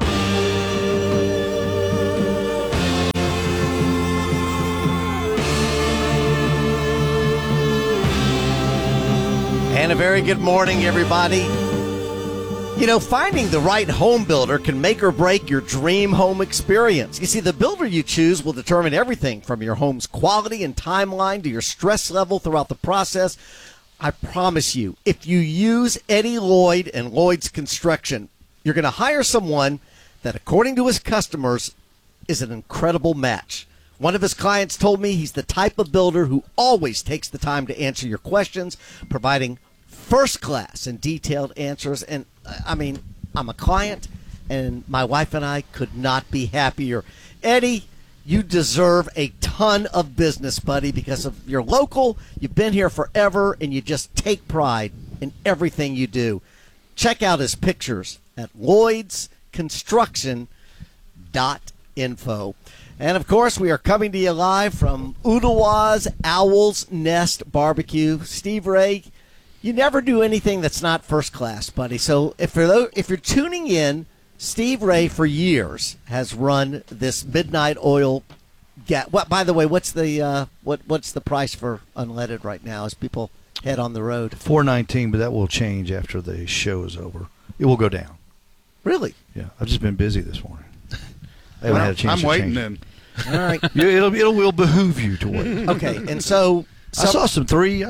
And a very good morning, everybody. You know, finding the right home builder can make or break your dream home experience. You see, the builder you choose will determine everything from your home's quality and timeline to your stress level throughout the process. I promise you, if you use Eddie Lloyd and Lloyd's Construction, you're going to hire someone that, according to his customers, is an incredible match. One of his clients told me he's the type of builder who always takes the time to answer your questions, providing first-class and detailed answers. And, I mean, I'm a client, and my wife and I could not be happier. Eddie, you deserve a ton of business, buddy, because of you're local, you've been here forever, and you just take pride in everything you do. Check out his pictures at lloydsconstruction.info. And, of course, we are coming to you live from Ooltewah's Owl's Nest Barbecue. Steve Ray, you never do anything that's not first class, buddy. So if you're tuning in, Steve Ray for years has run this midnight oil. By the way, what's the price for unleaded right now as people head on the road? $4.19, but that will change after the show is over. It will go down. Really? Yeah, I've just been busy this morning. I haven't had a chance. I'm waiting then. All right. It will behoove you to wait. Okay, and so I saw some three.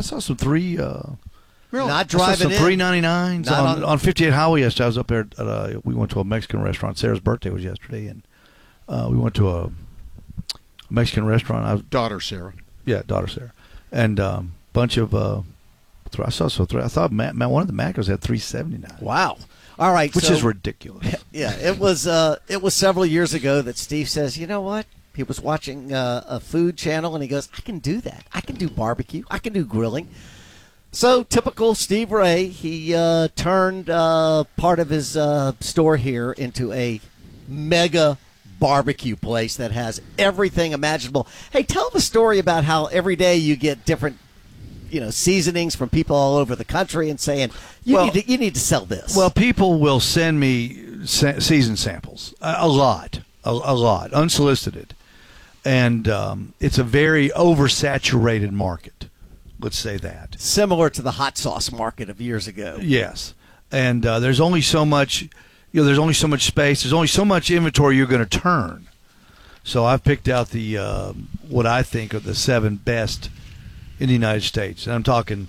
Really? Not driving in. $3.99 on 58 Highway yesterday. I was up there. We went to a Mexican restaurant. Sarah's birthday was yesterday, and we went to a Mexican restaurant. Daughter Sarah. Yeah, daughter Sarah, and bunch of. I thought one of the macros had $3.79. Wow. All right, which is ridiculous. Yeah, it was several years ago that Steve says, you know what? He was watching a food channel, and he goes, I can do that. I can do barbecue. I can do grilling. So, typical Steve Ray, he turned part of his store here into a mega barbecue place that has everything imaginable. Hey, tell the story about how every day you get different seasonings from people all over the country and saying, you need to sell this. Well, people will send me season samples, a lot, unsolicited. And it's a very oversaturated market. Let's say that. Similar to the hot sauce market of years ago. Yes. And there's only so much, there's only so much space. There's only so much inventory you're going to turn. So I've picked out the what I think are the 7 best in the United States. And I'm talking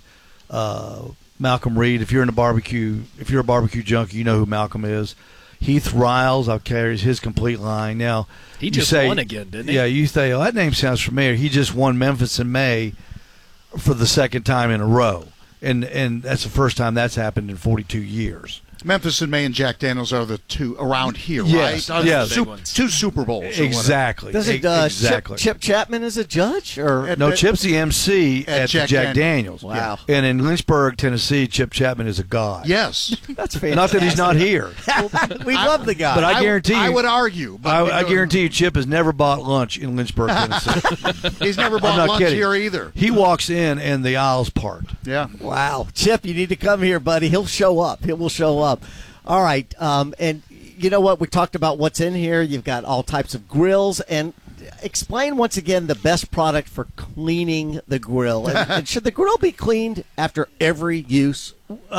Malcolm Reed. If you're a barbecue junkie, you know who Malcolm is. Heath Riles, I'll carry his complete line. Now he just won again, didn't he? Yeah, you say, that name sounds familiar. He just won Memphis in May for the second time in a row, and that's the first time that's happened in 42 years. Memphis in May and Jack Daniels are the two around here, yes, right? Yes, two Super Bowls. Exactly. Does it, exactly. Chip Chapman is a judge, or no? Chip's the MC at Jack Daniels. Wow. And in Lynchburg, Tennessee, Chip Chapman is a god. Yes, that's fantastic. Not that he's not here. We love the guy. But I guarantee you, I would argue. I guarantee you, Chip has never bought lunch in Lynchburg, Tennessee. He's never bought lunch here either. He walks in and the aisles part. Yeah. Wow, Chip, you need to come here, buddy. He'll show up. He will show up. All right, and you know what? We talked about what's in here. You've got all types of grills, and explain once again the best product for cleaning the grill. And should the grill be cleaned after every use?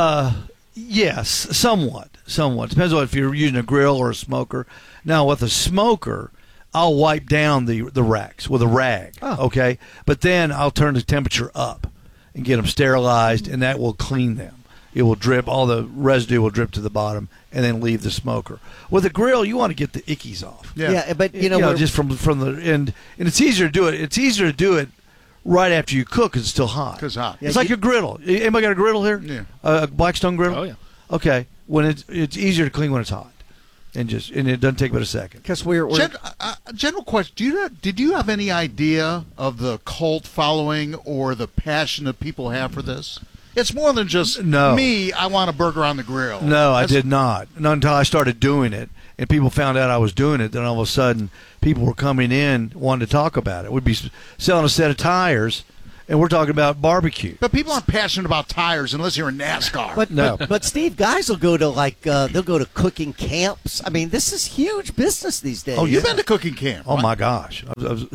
Yes, somewhat. Depends on if you're using a grill or a smoker. Now, with a smoker, I'll wipe down the racks with a rag, okay? But then I'll turn the temperature up and get them sterilized, and that will clean them. it will drip. All the residue will drip to the bottom and then leave the smoker. With a grill, you want to get the ickies off. Yeah, but you know just from the end, and it's easier to do it. It's easier to do it right after you cook because it's still hot. Because hot. It's like a griddle. Anybody got a griddle here? Yeah. A Blackstone griddle? Oh yeah. Okay. When it's easier to clean when it's hot, and it doesn't take but a second. Because we're general question. Did you have any idea of the cult following or the passion that people have for this? It's more than just me. I want a burger on the grill. No, I did not. Not until I started doing it, and people found out I was doing it. Then all of a sudden, people were coming in wanting to talk about it. We'd be selling a set of tires, and we're talking about barbecue. But people aren't passionate about tires unless you're in NASCAR. But Steve, guys will go to they'll go to cooking camps. I mean, this is huge business these days. Oh, you've been to cooking camp? Oh my gosh,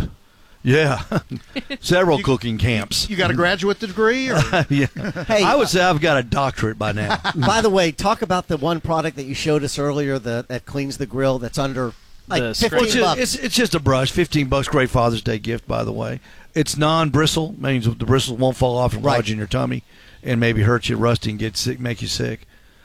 yeah, several cooking camps. You got a graduate degree? Or? Yeah. Hey, I would say I've got a doctorate by now. By the way, talk about the one product that you showed us earlier that cleans the grill. That's under like $15. It's just a brush. $15. Great Father's Day gift, by the way. It's non-bristle, means the bristles won't fall off and lodge in your tummy and maybe hurt you, rusty, and get sick, make you sick.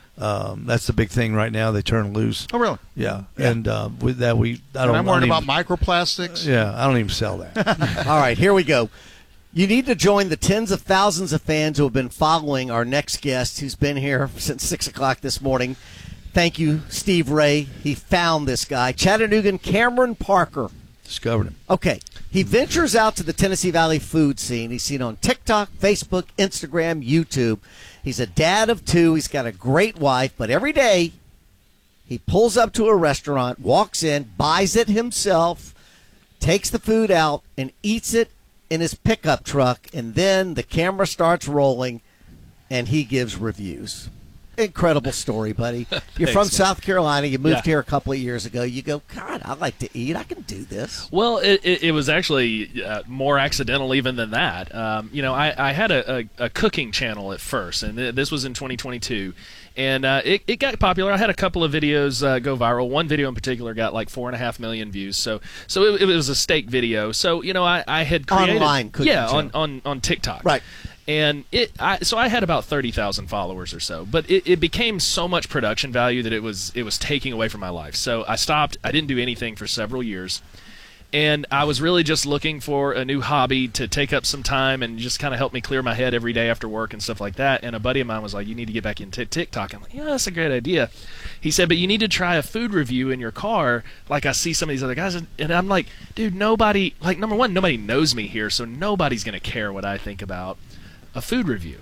That's the big thing right now. They turn loose. Oh, really? Yeah. And with that, I'm worried about microplastics. Yeah, I don't even sell that. All right, here we go. You need to join the tens of thousands of fans who have been following our next guest, who's been here since 6 o'clock this morning. Thank you, Steve Ray. He found this guy, Chattanoogan Cameron Parker. Discovered him. Okay. He ventures out to the Tennessee Valley food scene. He's seen on TikTok, Facebook, Instagram, YouTube. He's a dad of 2. He's got a great wife. But every day, he pulls up to a restaurant, walks in, buys it himself, takes the food out, and eats it in his pickup truck. And then the camera starts rolling, and he gives reviews. Incredible story, buddy. You're from South Carolina. You moved here a couple of years ago. You go, God, I like to eat. I can do this. Well, it was actually more accidental even than that. I had a cooking channel at first, and this was in 2022. And it got popular. I had a couple of videos go viral. One video in particular got like 4.5 million views. So it was a steak video. So, I had created... Online cooking channel. on TikTok. Right. And so I had about 30,000 followers or so, but it became so much production value that it was taking away from my life. So I stopped. I didn't do anything for several years, and I was really just looking for a new hobby to take up some time and just kind of help me clear my head every day after work and stuff like that. And a buddy of mine was like, "You need to get back into TikTok." I'm like, "Yeah, that's a great idea." He said, "But you need to try a food review in your car, like I see some of these other guys." And I'm like, "Dude, nobody number one, nobody knows me here, so nobody's gonna care what I think about a food review."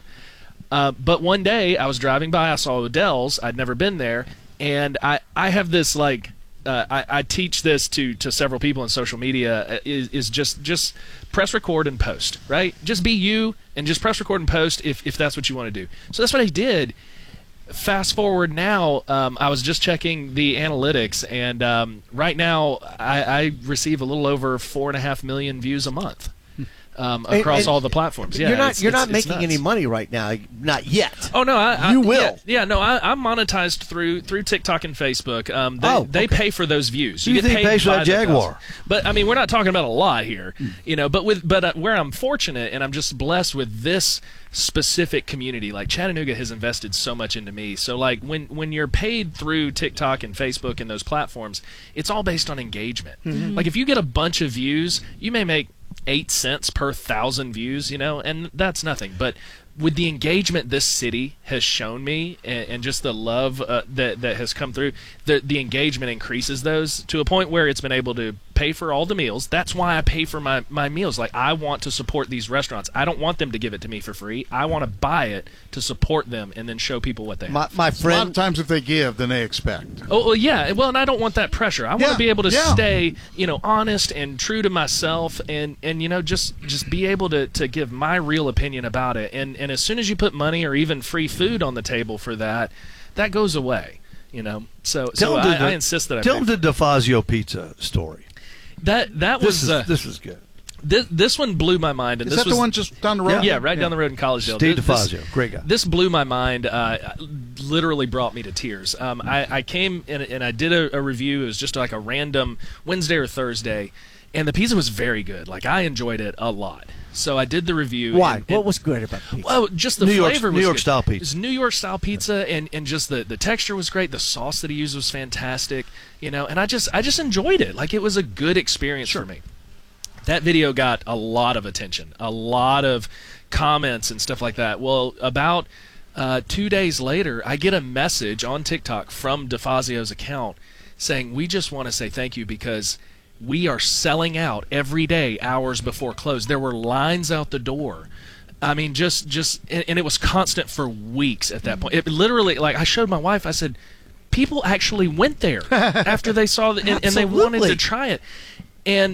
But one day I was driving by, I saw Odell's. I'd never been there, and I have this I teach this to several people on social media is just press record and post, right? Just be you and just press record and post if that's what you want to do. So that's what I did. Fast forward now, I was just checking the analytics, and right now I receive a little over 4.5 million views a month. Across all the platforms. Yeah, you're not making any money right now, not yet. Oh no, you will. Yeah, no, I'm monetized through TikTok and Facebook. They pay for those views. You get paid for that Jaguar. But I mean, we're not talking about a lot here, But where I'm fortunate and I'm just blessed with this specific community, like Chattanooga has invested so much into me. So like when you're paid through TikTok and Facebook and those platforms, it's all based on engagement. Mm-hmm. Like if you get a bunch of views, you may make 8 cents per 1,000 views, and that's nothing. But with the engagement this city has shown me, and just the love that has come through, the engagement increases those to a point where it's been able to pay for all the meals. That's why I pay for my meals. Like, I want to support these restaurants. I don't want them to give it to me for free. I want to buy it to support them and then show people what they have. My friend, a lot of times if they give, then they expect. Oh, well, yeah. Well, and I don't want that pressure. I want to be able to stay, honest and true to myself, and just be able to give my real opinion about it. And as soon as you put money or even free food on the table for that goes away. So I insist that I tell them the DeFazio pizza story. This was good. This one blew my mind. And Is that the one just down the road? Yeah, right down the road in Collegedale. Steve DeFazio, great guy. This blew my mind. Literally brought me to tears. I came and I did a review. It was just like a random Wednesday or Thursday, and the pizza was very good. Like, I enjoyed it a lot. So I did the review. Why? What was great about the pizza? Well, just the New flavor was New York good. style pizza. It was New York style pizza, and just the texture was great. The sauce that he used was fantastic, and I just enjoyed it. Like, it was a good experience for me. That video got a lot of attention, a lot of comments and stuff like that. Well, about 2 days later, I get a message on TikTok from DeFazio's account saying, "We just want to say thank you because we are selling out every day hours before close. There were lines out the door." I mean, and it was constant for weeks at that point. It literally, like, I showed my wife, I said, people actually went there after they saw it, and they wanted to try it. And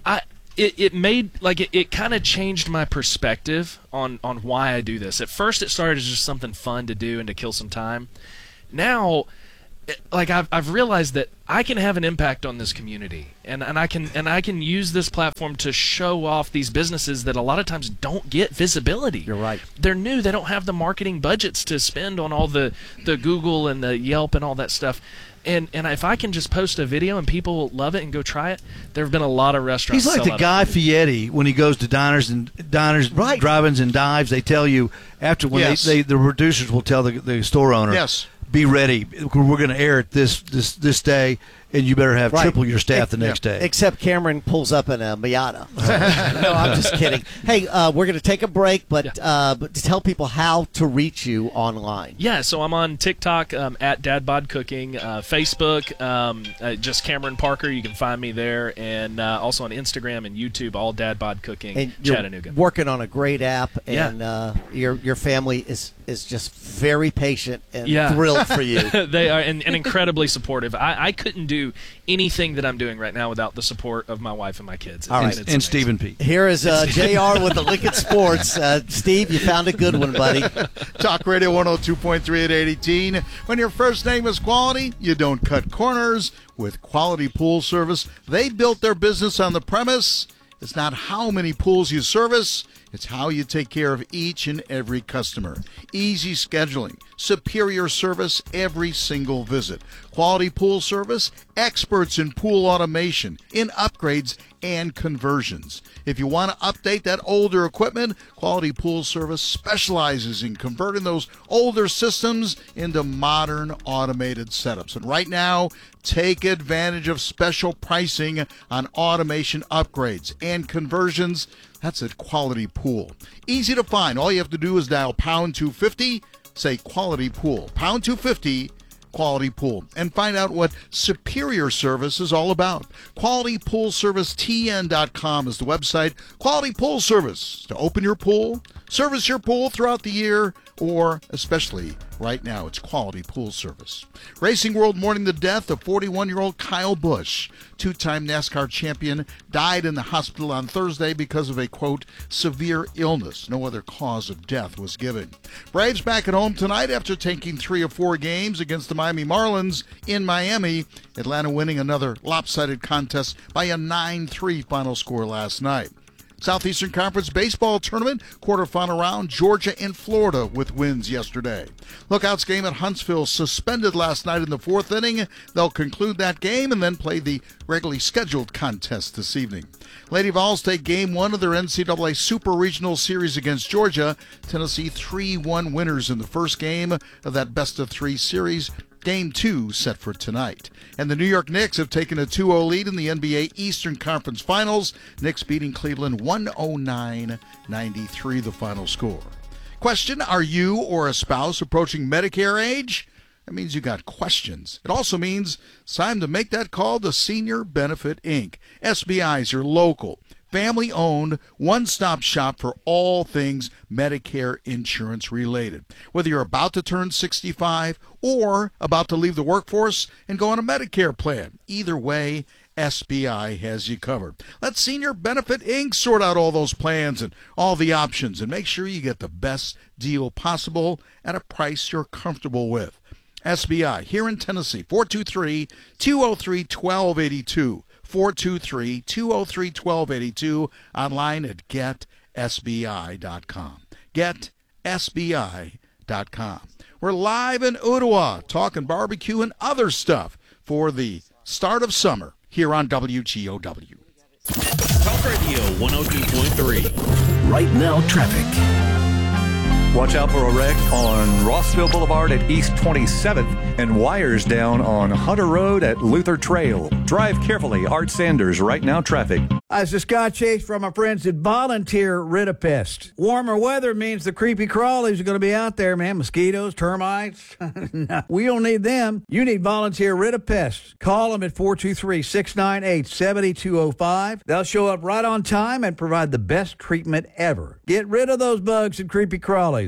it kind of changed my perspective on why I do this. At first, it started as just something fun to do and to kill some time. Now, like, I've realized that I can have an impact on this community, and I can use this platform to show off these businesses that a lot of times don't get visibility. You're right. They're new. They don't have the marketing budgets to spend on all the Google and the Yelp and all that stuff. And if I can just post a video and people love it and go try it, there have been a lot of restaurants. He's like the Guy Fieri when he goes to diners, drive-ins and dives. They tell you after when the producers will tell the store owner, yes, be ready. We're going to air it this day, and you better have triple your staff the next day. Except Cameron pulls up in a Miata. No, I'm just kidding. Hey, we're going to take a break, but to tell people how to reach you online. Yeah, so I'm on TikTok at DadBod Cooking, Facebook, just Cameron Parker. You can find me there, and also on Instagram and YouTube, all DadBod Cooking, and you're Chattanooga. Working on a great app, and your family is just very patient and thrilled for you. They are, and incredibly supportive. I couldn't do anything that I'm doing right now without the support of my wife and my kids. All right. And Stephen P. Here is JR with the Lincoln Sports. Steve, you found a good one, buddy. Talk Radio 102.3 at 818. When your first name is quality, you don't cut corners. With Quality Pool Service, they built their business on the premise. It's not how many pools you service, it's how you take care of each and every customer. Easy scheduling, superior service every single visit. Quality Pool Service, experts in pool automation, in upgrades and conversions. If you want to update that older equipment, Quality Pool Service specializes in converting those older systems into modern automated setups. And right now, take advantage of special pricing on automation upgrades and conversions. That's at Quality Pool. Easy to find. All you have to do is dial pound 250, say Quality Pool. Pound 250, Quality Pool, and find out what superior service is all about. QualityPoolServiceTN.com is the website. Quality Pool Service, to open your pool, service your pool throughout the year, or especially right now, it's Quality Pool Service. Racing World mourning the death of 41-year-old Kyle Busch. Two-time NASCAR champion died in the hospital on Thursday because of a, quote, severe illness. No other cause of death was given. Braves back at home tonight after taking 3 of 4 games against the Miami Marlins in Miami. Atlanta winning another lopsided contest by a 9-3 final score last night. Southeastern Conference Baseball Tournament, quarterfinal round, Georgia and Florida with wins yesterday. Lookouts game at Huntsville suspended last night in the 4th inning. They'll conclude that game and then play the regularly scheduled contest this evening. Lady Vols take Game 1 of their NCAA Super Regional Series against Georgia. Tennessee 3-1 winners in the first game of that best-of-3 series. Game 2 set for tonight. And the New York Knicks have taken a 2-0 lead in the NBA Eastern Conference Finals. Knicks beating Cleveland 109-93, the final score. Question, are you or a spouse approaching Medicare age? That means you got questions. It also means it's time to make that call to Senior Benefit Inc. SBI is your local, family-owned, one-stop shop for all things Medicare insurance related. Whether you're about to turn 65 or about to leave the workforce and go on a Medicare plan, either way, SBI has you covered. Let Senior Benefit Inc. sort out all those plans and all the options and make sure you get the best deal possible at a price you're comfortable with. SBI here in Tennessee, 423-203-1282. 423-203-1282, online at GetSBI.com. GetSBI.com. We're live in Ottawa, talking barbecue and other stuff for the start of summer here on WGOW. Talk Radio 102.3. Right Now traffic. Watch out for a wreck on Rossville Boulevard at East 27th and wires down on Hunter Road at Luther Trail. Drive carefully. Art Sanders, Right Now traffic. This is Scott Chase from our friends at Volunteer Rid-A-Pest. Warmer weather means the creepy crawlies are going to be out there, man. Mosquitoes, termites. No, we don't need them. You need Volunteer Rid-A-Pest. Call them at 423-698-7205. They'll show up right on time and provide the best treatment ever. Get rid of those bugs and creepy crawlies.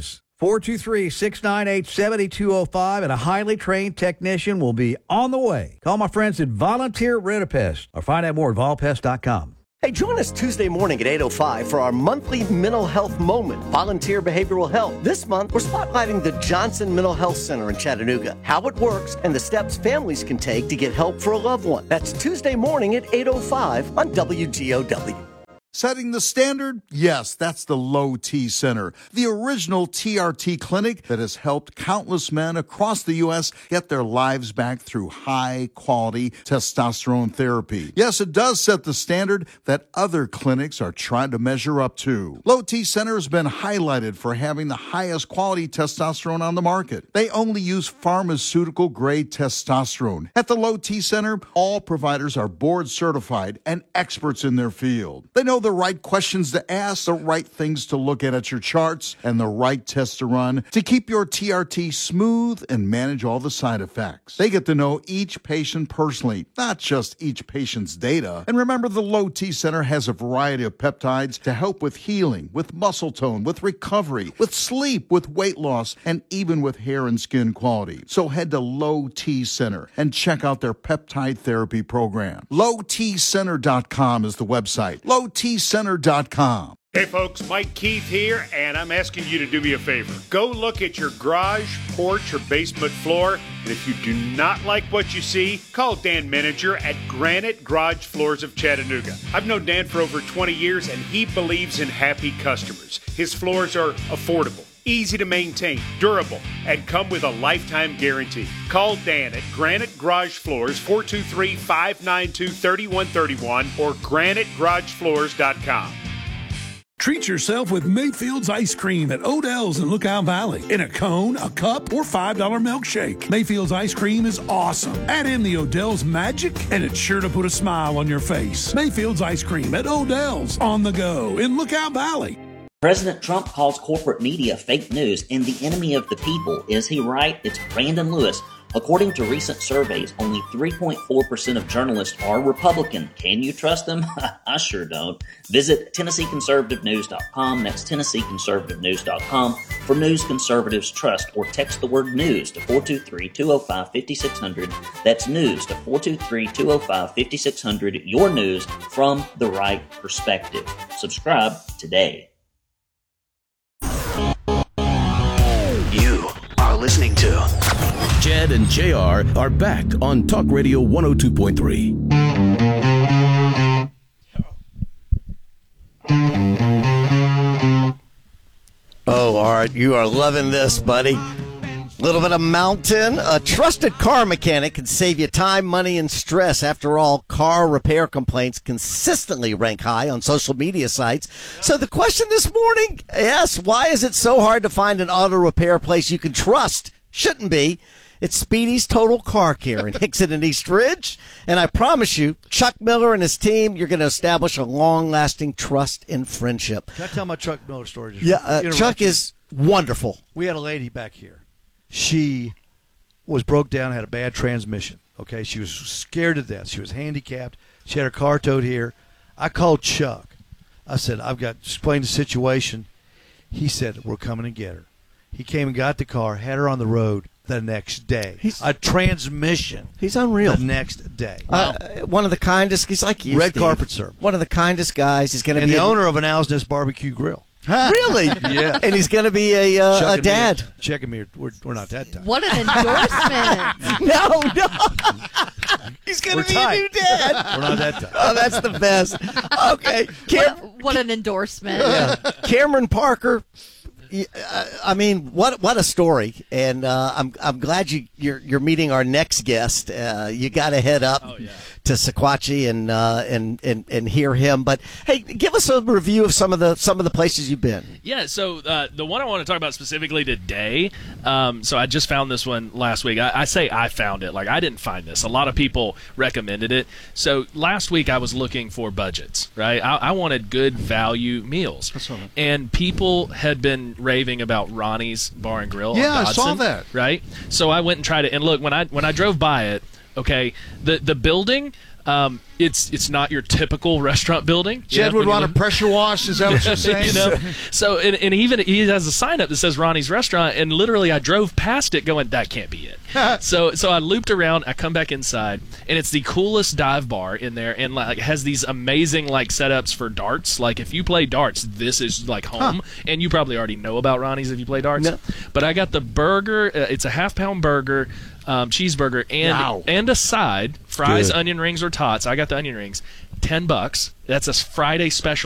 423-698-7205, and a highly trained technician will be on the way. Call my friends at Volunteer Rid-A-Pest or find out more at volpest.com. Hey, join us Tuesday morning at 8:05 for our monthly mental health moment, Volunteer Behavioral Health. This month, we're spotlighting the Johnson Mental Health Center in Chattanooga, how it works, and the steps families can take to get help for a loved one. That's Tuesday morning at 8:05 on WGOW. Setting the standard? Yes, that's the Low T Center, the original TRT clinic that has helped countless men across the U.S. get their lives back through high-quality testosterone therapy. Yes, it does set the standard that other clinics are trying to measure up to. Low T Center has been highlighted for having the highest quality testosterone on the market. They only use pharmaceutical-grade testosterone. At the Low T Center, all providers are board-certified and experts in their field. They know the right questions to ask, the right things to look at your charts, and the right tests to run to keep your TRT smooth and manage all the side effects. They get to know each patient personally, not just each patient's data. And remember, the Low T Center has a variety of peptides to help with healing, with muscle tone, with recovery, with sleep, with weight loss, and even with hair and skin quality. So head to Low T Center and check out their peptide therapy program. LowTCenter.com is the website. LowTCenter.com. Hey folks, Mike Keith here, and I'm asking you to do me a favor. Go look at your garage, porch, or basement floor, and if you do not like what you see, call Dan Manager at Granite Garage Floors of Chattanooga. I've known Dan for over 20 years, and he believes in happy customers. His floors are affordable, easy to maintain, durable, and come with a lifetime guarantee. Call Dan at Granite Garage Floors, 423-592-3131 or granitegaragefloors.com. Treat yourself with Mayfield's ice cream at Odell's in Lookout Valley. In a cone, a cup, or $5 milkshake. Mayfield's ice cream is awesome. Add in the Odell's magic, and it's sure to put a smile on your face. Mayfield's ice cream at Odell's on the go in Lookout Valley. President Trump calls corporate media fake news and the enemy of the people. Is he right? It's Brandon Lewis. According to recent surveys, only 3.4% of journalists are Republican. Can you trust them? I sure don't. Visit TennesseeConservativeNews.com. That's TennesseeConservativeNews.com for news conservatives trust, or text the word news to 423-205-5600. That's news to 423-205-5600. Your news from the right perspective. Subscribe today. You are listening to Jed and JR are back on Talk Radio 102.3. Oh, Art, you are loving this, buddy. Little bit of mountain. A trusted car mechanic can save you time, money, and stress. After all, car repair complaints consistently rank high on social media sites. So the question this morning, yes, why is it so hard to find an auto repair place you can trust? Shouldn't be. It's Speedy's Total Car Care in Hickson and East Ridge. And I promise you, Chuck Miller and his team, you're going to establish a long-lasting trust and friendship. Can I tell my Chuck Miller story? Yeah, Chuck is wonderful. We had a lady back here. She was broke down, had a bad transmission. Okay, she was scared to death. She was handicapped. She had her car towed here. I called Chuck. I said, I've got to explain the situation. He said, we're coming to get her. He came and got the car, had her on the road the next day. A transmission. He's unreal. The next day. One of the kindest. He's like you, Red Steve. carpet service. One of the kindest guys. He's going to be the owner of an Owl's Nest barbecue grill. Really? Yeah. And he's going to be a dad. Check him here. We're not that time. What an endorsement. No. He's going to be tight. a new dad. We're not that time. Oh, that's the best. Okay. What an endorsement. Yeah. Cameron Parker. I mean, what a story, and I'm glad you're meeting our next guest. You got to head up to Sequatchie and hear him. But hey, give us a review of some of the places you've been. Yeah, so the one I want to talk about specifically today. So I just found this one last week. I say I found it, like I didn't find this. A lot of people recommended it. So last week I was looking for budgets, right? I wanted good value meals, and people had been raving about Ronnie's Bar and Grill. Yeah, on I saw Dodson, that. right? So I went and tried it, and look, when I drove by it, okay, the building. It's not your typical restaurant building. Jed would want a pressure wash. Is that what you're saying? So and even he has a sign up that says Ronnie's Restaurant, and literally I drove past it going, that can't be it. so I looped around, I come back inside, and it's the coolest dive bar in there, and like has these amazing like setups for darts. Like if you play darts, this is like home, and you probably already know about Ronnie's if you play darts. No. But I got the burger. It's a half-pound burger. Cheeseburger and a side, fries, onion rings, or tots. I got the onion rings. $10. That's a Friday special.